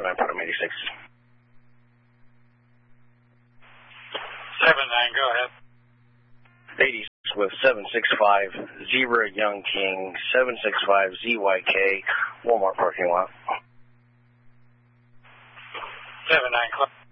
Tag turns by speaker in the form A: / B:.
A: 79 Putnam 86.
B: 79, go ahead.
A: 80s with 765 Zebra Young King, 765 ZYK, Walmart parking lot.
B: 79,